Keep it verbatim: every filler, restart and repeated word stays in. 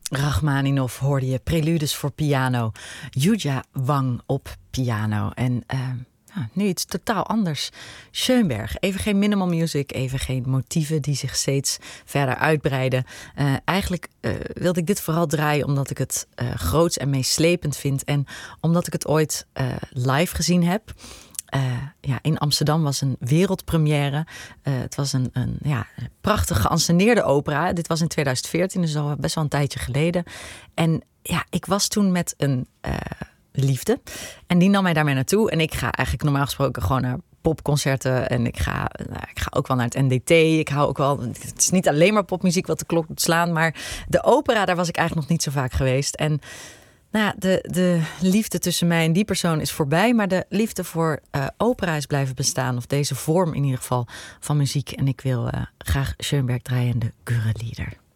Rachmaninov hoorde je, Preludes voor piano. Yuja Wang op piano. En uh, nou, nu iets totaal anders. Schoenberg, even geen minimal music, even geen motieven die zich steeds verder uitbreiden. Uh, eigenlijk uh, wilde ik dit vooral draaien omdat ik het uh, groots en meeslepend vind. En omdat ik het ooit uh, live gezien heb. Uh, ja, in Amsterdam was een wereldpremière. Uh, het was een, een ja, prachtig geanceneerde opera. Dit was in twintig veertien, dus al best wel een tijdje geleden. En ja, ik was toen met een uh, liefde. En die nam mij daarmee naartoe. En ik ga eigenlijk normaal gesproken gewoon naar popconcerten. En ik ga, nou, ik ga ook wel naar het N D T. Ik hou ook wel. Het is niet alleen maar popmuziek wat de klok doet slaan. Maar de opera, daar was ik eigenlijk nog niet zo vaak geweest. En nou ja, de, de liefde tussen mij en die persoon is voorbij. Maar de liefde voor uh, opera is blijven bestaan. Of deze vorm in ieder geval van muziek. En ik wil uh, graag Schoenberg draaien, de Gurre-Lieder.